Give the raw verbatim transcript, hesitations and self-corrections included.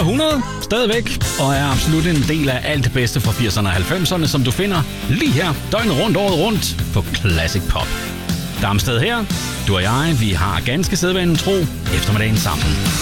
holder hundrede stadigvæk, og er absolut en del af alt det bedste fra firserne og halvfemserne, som du finder lige her, døgnet rundt, året rundt, på Classic Pop. Damsted her, du og jeg, vi har ganske sædvanen tro eftermiddagen sammen.